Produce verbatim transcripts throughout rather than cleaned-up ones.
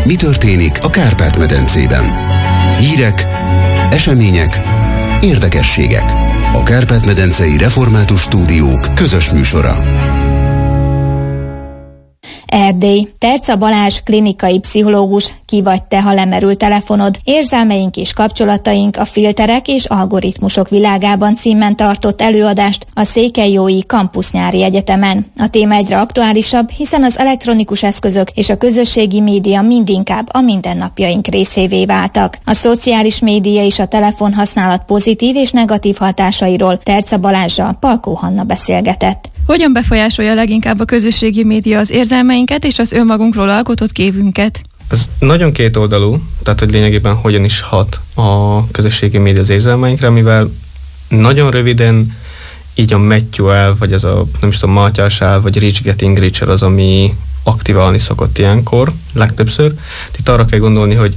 mi történik a Kárpát-medencében. Hírek, események, érdekességek. A Kárpát-medencei Református Stúdiók közös műsora. Erdély. Terca Balázs, klinikai pszichológus. Ki vagy te, ha lemerül telefonod? Érzelmeink és kapcsolataink a filterek és algoritmusok világában címen tartott előadást a Székelyjói Campus Nyári Egyetemen. A téma egyre aktuálisabb, hiszen az elektronikus eszközök és a közösségi média mindinkább a mindennapjaink részévé váltak. A szociális média és a telefonhasználat pozitív és negatív hatásairól Terca Balázsral Palkó Hanna beszélgetett. Hogyan befolyásolja leginkább a közösségi média az érzelmeinket és az önmagunkról alkotott képünket? Ez nagyon kétoldalú, tehát hogy lényegében hogyan is hat a közösségi média az érzelmeinkre, mivel nagyon röviden így a Matthew elv, vagy ez a nem is tudom, Mátyás elv, vagy Rich Getting Richer az, ami aktiválni szokott ilyenkor, legtöbbször. Itt arra kell gondolni, hogy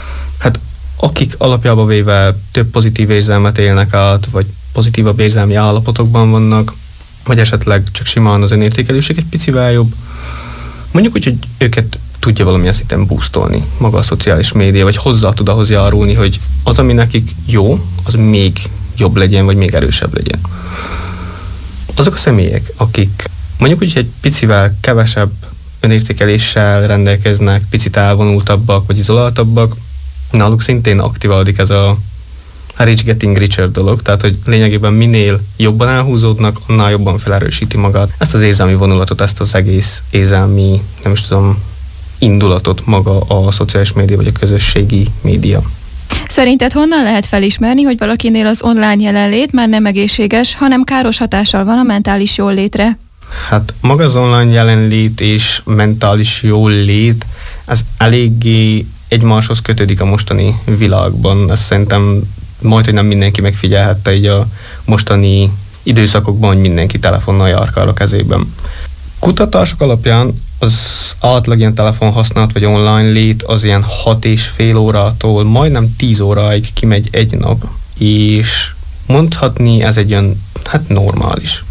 hát akik alapjába véve több pozitív érzelmet élnek át, vagy pozitívabb érzelmi állapotokban vannak, vagy esetleg csak simán az önértékelésük egy picivel jobb. Mondjuk úgy, hogy őket tudja valamilyen szinten boostolni maga a szociális média, vagy hozzá tud ahhoz járulni, hogy az, ami nekik jó, az még jobb legyen, vagy még erősebb legyen. Azok a személyek, akik mondjuk úgy, hogy egy picivel kevesebb önértékeléssel rendelkeznek, picit elvonultabbak, vagy izoláltabbak, náluk szintén aktiválódik ez a a Rich Getting Richer dolog, tehát hogy lényegében minél jobban elhúzódnak, annál jobban felerősíti magát. Ezt az érzelmi vonulatot, ezt az egész érzelmi, nem is tudom, indulatot maga a szociális média vagy a közösségi média. Szerinted honnan lehet felismerni, hogy valakinél az online jelenlét már nem egészséges, hanem káros hatással van a mentális jólétre? Hát maga az online jelenlét és mentális jólét, ez eléggé egymáshoz kötődik a mostani világban. Ezt szerintem majd, hogy nem mindenki megfigyelhette így a mostani időszakokban, hogy mindenki telefonnal járkál a kezében. Kutatások alapján az átlag ilyen telefonhasználat vagy online lét az ilyen hat és fél órától majdnem tíz óráig kimegy egy nap, és mondhatni ez egy olyan, hát normális.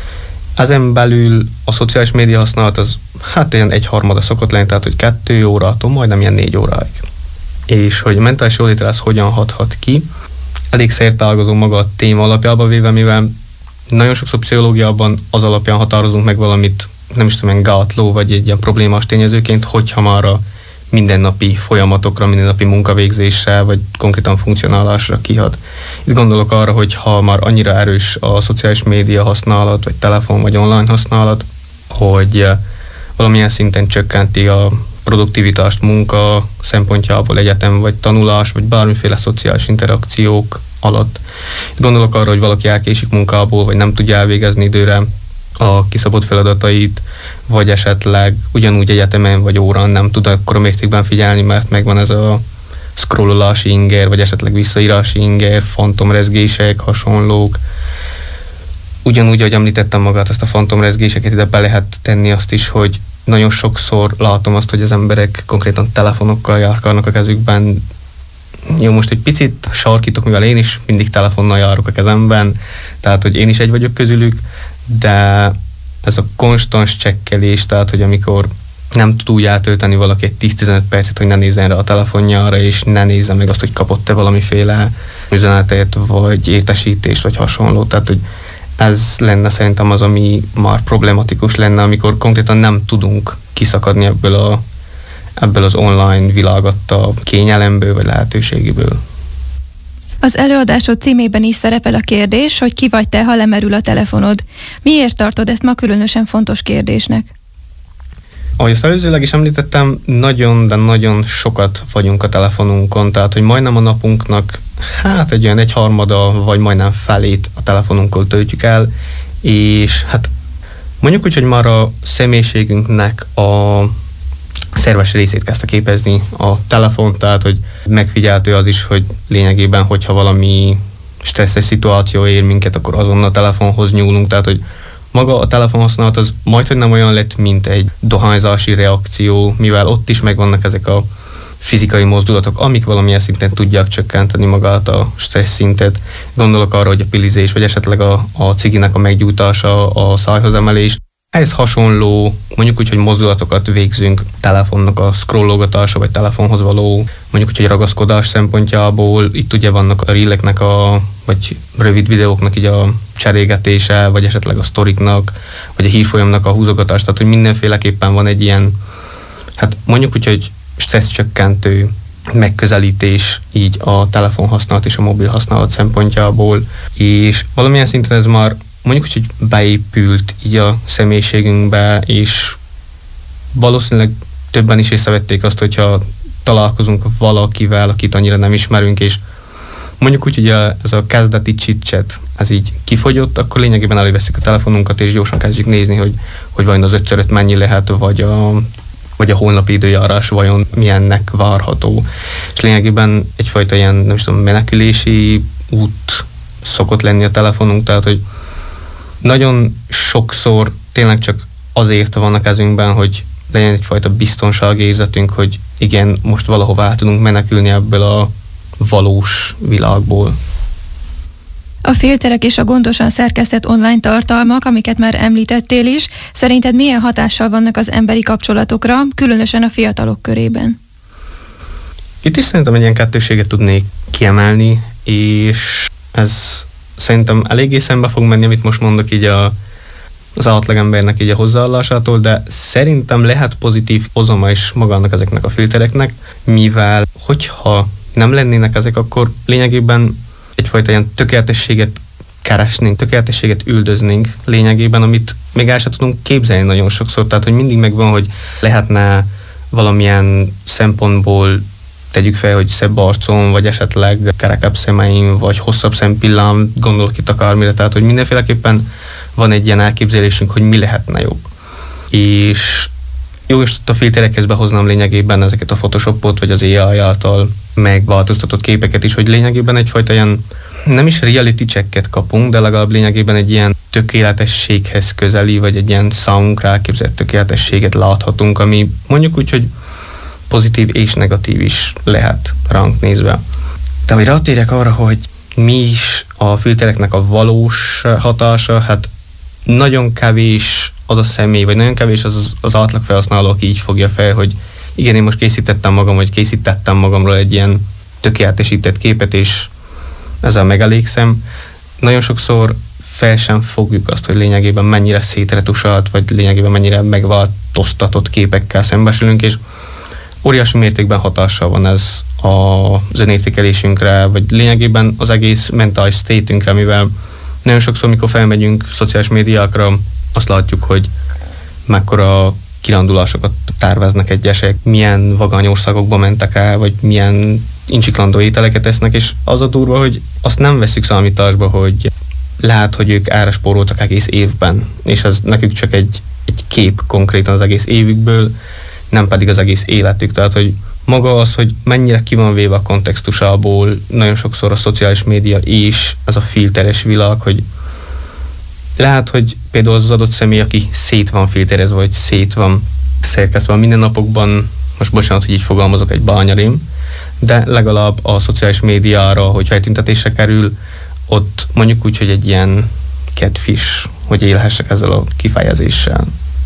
Ezen belül a szociális média használat az hát ilyen egyharmada szokott lenni, tehát hogy kettő órától majdnem ilyen négy óráig. És hogy a mentális jólétre ez hogyan hathat ki, elég szerteágazó maga a téma alapjába véve, mivel nagyon sokszor pszichológiában az alapján határozunk meg valamit, nem is tudom, gátló, vagy egy ilyen problémás tényezőként, hogyha már a mindennapi folyamatokra, mindennapi munkavégzésre, vagy konkrétan funkcionálásra kihat. Itt gondolok arra, hogy ha már annyira erős a szociális média használat, vagy telefon, vagy online használat, hogy valamilyen szinten csökkenti a produktivitást munka szempontjából, egyetem, vagy tanulás, vagy bármiféle szociális interakciók alatt. Itt gondolok arra, hogy valaki elkésik munkából, vagy nem tudja elvégezni időre a kiszabott feladatait, vagy esetleg ugyanúgy egyetemen vagy órán nem tud akkora mértékben figyelni, mert megvan ez a scrollolási inger, vagy esetleg visszaírási inger, fantomrezgések, hasonlók. Ugyanúgy, ahogy említettem magát, ezt a fantomrezgéseket ide be lehet tenni azt is, hogy nagyon sokszor látom azt, hogy az emberek konkrétan telefonokkal járkálnak a kezükben. Jó, most egy picit sarkítok, mivel én is mindig telefonnal járok a kezemben, tehát, hogy én is egy vagyok közülük, de ez a konstans csekkelés, tehát, hogy amikor nem tud úgy eltölteni valaki egy tíz-tizenöt percet, hogy ne nézzen rá a telefonjára, és ne nézze meg azt, hogy kapott-e valamiféle üzenetet, vagy értesítést, vagy hasonló. Tehát, hogy ez lenne szerintem az, ami már problematikus lenne, amikor konkrétan nem tudunk kiszakadni ebből, a, ebből az online világatta kényelemből, vagy lehetőségéből. Az előadásod címében is szerepel a kérdés, hogy ki vagy te, ha lemerül a telefonod. Miért tartod ezt ma különösen fontos kérdésnek? Ahogy azt előzőleg is említettem, nagyon, de nagyon sokat vagyunk a telefonunkon, tehát hogy majdnem a napunknak hát egy olyan egyharmada, vagy majdnem felét a telefonunkkal töltjük el, és hát mondjuk úgy, hogy már a személyiségünknek a szerves részét kezdte képezni a telefon, tehát hogy megfigyelhető az is, hogy lényegében, hogyha valami stresszes szituáció ér minket, akkor azonnal a telefonhoz nyúlunk, tehát hogy maga a telefonhasználat az majdhogy nem olyan lett, mint egy dohányzási reakció, mivel ott is megvannak ezek a fizikai mozdulatok, amik valamilyen szinten tudják csökkenteni magát a stressz szintet. Gondolok arra, hogy a pilizés, vagy esetleg a, a ciginek a meggyújtása, a szájhoz emelés. ehhez hasonló, mondjuk úgy, hogy mozdulatokat végzünk telefonnak a scrollogatása, vagy telefonhoz való, mondjuk úgy, hogy ragaszkodás szempontjából. Itt ugye vannak a reeleknek, a, vagy rövid videóknak így a cserégetése, vagy esetleg a sztoriknak, vagy a hírfolyamnak a húzogatás, tehát hogy mindenféleképpen van egy ilyen, hát mondjuk úgy, hogy stresszcsökkentő megközelítés így a telefon használat és a mobil használat szempontjából, és valamilyen szinten ez már mondjuk úgy, hogy beépült így a személyiségünkbe, és valószínűleg többen is észrevették azt, hogyha találkozunk valakivel, akit annyira nem ismerünk, és mondjuk úgy, hogy a, ez a kezdeti chit-chat, ez így kifogyott, akkor lényegében előveszik a telefonunkat, és gyorsan kezdjük nézni, hogy, hogy vajon az ötször öt mennyi lehet, vagy a, vagy a holnapi időjárás vajon milyennek várható. És lényegében egyfajta ilyen, nem is tudom, menekülési út szokott lenni a telefonunk, tehát, hogy nagyon sokszor tényleg csak azért van a kezünkben, hogy legyen egyfajta biztonságérzetünk, hogy igen, most valahova el tudunk menekülni ebből a valós világból. A filterek és a gondosan szerkesztett online tartalmak, amiket már említettél is, szerinted milyen hatással vannak az emberi kapcsolatokra, különösen a fiatalok körében? Itt is szerintem egy ilyen kettőséget tudnék kiemelni, és ez szerintem eléggé szembe fog menni, amit most mondok így a, az átlagembernek így a hozzáállásától, de szerintem lehet pozitív hozama is magának ezeknek a filtereknek, mivel hogyha nem lennének ezek, akkor lényegében egyfajta ilyen tökéletességet keresnénk, tökéletességet üldöznénk lényegében, amit még el sem tudunk képzelni nagyon sokszor, tehát hogy mindig megvan, hogy lehetne valamilyen szempontból tegyük fel, hogy szebb arcom, vagy esetleg kerekebb szemeim, vagy hosszabb szempillám, gondolok itt akármire, tehát hogy mindenféleképpen van egy ilyen elképzelésünk, hogy mi lehetne jobb. És jó, és a filterekhez behoznám lényegében ezeket a Photoshopot, vagy az á i által megváltoztatott képeket is, hogy lényegében egyfajta ilyen, nem is reality checket kapunk, de legalább lényegében egy ilyen tökéletességhez közeli, vagy egy ilyen számunkra elképzelt tökéletességet láthatunk, ami mondjuk úgy, hogy pozitív és negatív is lehet ránk nézve. De hogy rátérjek arra, hogy mi is a filtereknek a valós hatása, hát nagyon kevés az a személy, vagy nagyon kevés az az, az átlag felhasználó, aki így fogja fel, hogy igen, én most készítettem magam, vagy készítettem magamról egy ilyen tökéletesített képet, és ezzel megelégszem. Nagyon sokszor fel sem fogjuk azt, hogy lényegében mennyire szétretusált, vagy lényegében mennyire megváltoztatott képekkel szembesülünk, és óriási mértékben hatással van ez az önértékelésünkre, vagy lényegében az egész mentális state-ünkre, mivel nagyon sokszor, mikor felmegyünk szociális médiákra, azt látjuk, hogy mekkora kirándulásokat terveznek egyesek, milyen vagány országokba mentek el, vagy milyen incsiklandó ételeket esznek, és az a durva, hogy azt nem veszük számításba, hogy lehet, hogy ők erre spóroltak egész évben, és ez nekük csak egy, egy kép konkrétan az egész évükből, nem pedig az egész életük. Tehát, hogy maga az, hogy mennyire ki van véve a kontextusából, nagyon sokszor a szociális média és ez a filteres világ, hogy lehet, hogy például az adott személy, aki szét van filterezve, vagy szét van szerkesztve a mindennapokban, most bocsánat, hogy így fogalmazok, egy bányarém, de legalább a szociális médiára, hogy feltüntetésre kerül, ott mondjuk úgy, hogy egy ilyen catfish, hogy élhessek ezzel a kifejezéssel.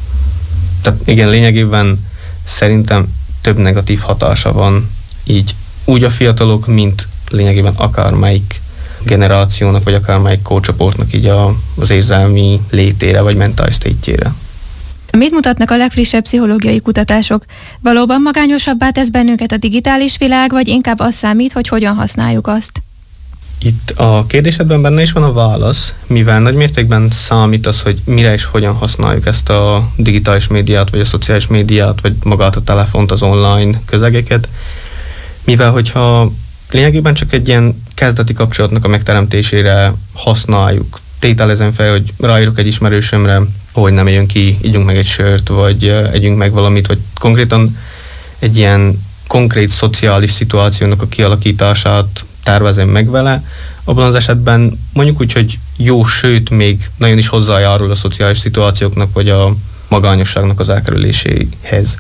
Tehát igen, lényegében szerintem több negatív hatása van így úgy a fiatalok, mint lényegében akármelyik generációnak, vagy akármelyik korcsoportnak így a, az érzelmi létére, vagy mentális state-jére. Mit mutatnak a legfrissebb pszichológiai kutatások? Valóban magányosabbá tesz bennünket a digitális világ, vagy inkább az számít, hogy hogyan használjuk azt? Itt a kérdésedben benne is van a válasz, mivel nagy mértékben számít az, hogy mire és hogyan használjuk ezt a digitális médiát, vagy a szociális médiát, vagy magát a telefont, az online közegeket, mivel hogyha lényegében csak egy ilyen kezdeti kapcsolatnak a megteremtésére használjuk. Tételezem fel, hogy ráírok egy ismerősömre, hogy nem jön ki, ígyunk meg egy sört, vagy együnk meg valamit, vagy konkrétan egy ilyen konkrét szociális szituációnak a kialakítását tervezem meg vele, abban az esetben mondjuk úgy, hogy jó, sőt, még nagyon is hozzájárul a szociális szituációknak, vagy a magányosságnak az elkerüléséhez.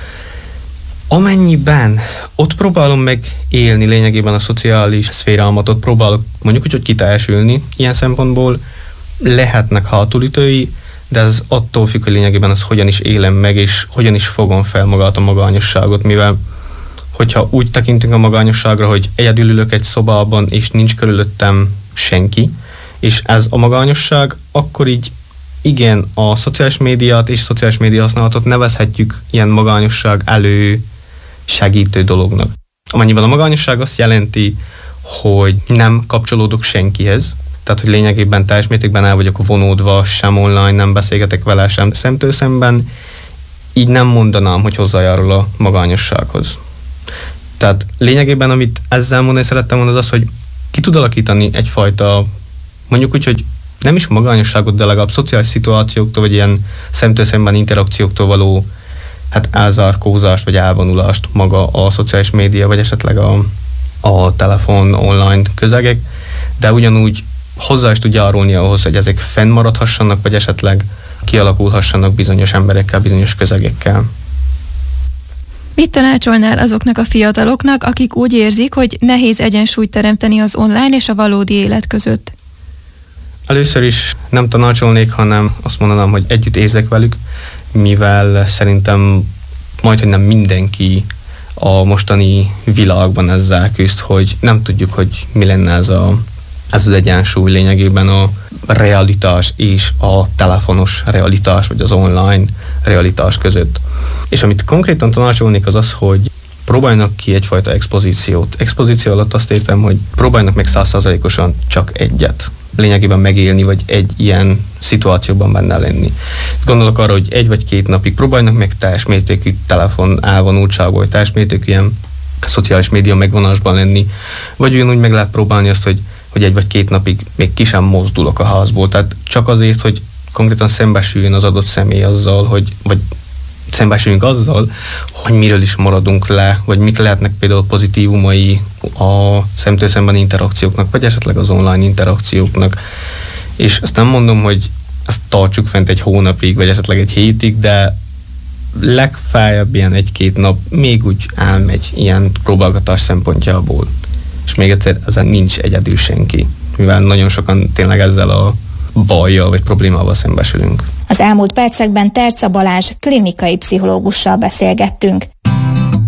Amennyiben ott próbálom meg élni lényegében a szociális szférámat, ott próbálok mondjuk úgy, hogy kiteljesülni ilyen szempontból, lehetnek hátulütői, de ez attól függ, hogy lényegében az hogyan is élem meg, és hogyan is fogom fel magát a magányosságot, mivel hogyha úgy tekintünk a magányosságra, hogy egyedül ülök egy szobában, és nincs körülöttem senki, és ez a magányosság, akkor így igen, a szociális médiát és szociális média használatot nevezhetjük ilyen magányosság elő segítő dolognak. Amennyiben a magányosság azt jelenti, hogy nem kapcsolódok senkihez, tehát hogy lényegében teljes mértékben el vagyok vonódva, sem online, nem beszélgetek vele, sem szemtől szemben, így nem mondanám, hogy hozzájárul a magányossághoz. Tehát lényegében, amit ezzel mondani szerettem volna, az az, hogy ki tud alakítani egyfajta, mondjuk úgy, hogy nem is magányosságot, de legalább szociális szituációktól, vagy ilyen szemtől szemben interakcióktól való hát elzárkózást, vagy elvonulást maga a szociális média, vagy esetleg a, a telefon, online közegek, de ugyanúgy hozzá is tud járulni ahhoz, hogy ezek fennmaradhassanak, vagy esetleg kialakulhassanak bizonyos emberekkel, bizonyos közegekkel. Mit tanácsolnál azoknak a fiataloknak, akik úgy érzik, hogy nehéz egyensúlyt teremteni az online és a valódi élet között? Először is nem tanácsolnék, hanem azt mondanám, hogy együtt érzek velük, mivel szerintem majdhogy nem mindenki a mostani világban ezzel küzd, hogy nem tudjuk, hogy mi lenne ez, a, ez az egyensúly lényegében a realitás és a telefonos realitás, vagy az online realitás között. És amit konkrétan tanácsolnék az az, hogy próbáljanak ki egyfajta expozíciót. Expozíció alatt azt értem, hogy próbáljanak meg száz százalékosan csak egyet lényegében megélni, vagy egy ilyen szituációban benne lenni. Gondolok arra, hogy egy vagy két napig próbáljanak meg teljes mértékű telefon elvonultságból, vagy teljes mértékű ilyen szociális média megvonásban lenni, vagy ugyanúgy meg lehet próbálni azt, hogy, hogy egy vagy két napig még ki sem mozdulok a házból. Tehát csak azért, hogy konkrétan szembesüljön az adott személy azzal, hogy, vagy szembesüljünk azzal, hogy miről is maradunk le, vagy mik lehetnek például pozitívumai a szemtől szemben interakcióknak, vagy esetleg az online interakcióknak. És ezt nem mondom, hogy ezt tartsuk fent egy hónapig, vagy esetleg egy hétig, de legfeljebb ilyen egy-két nap még úgy elmegy ilyen próbálgatás szempontjából. És még egyszer, ezen nincs egyedül senki, mivel nagyon sokan tényleg ezzel a bajjal vagy problémával szembesülünk. Az elmúlt percekben Terca Balázs klinikai pszichológussal beszélgettünk.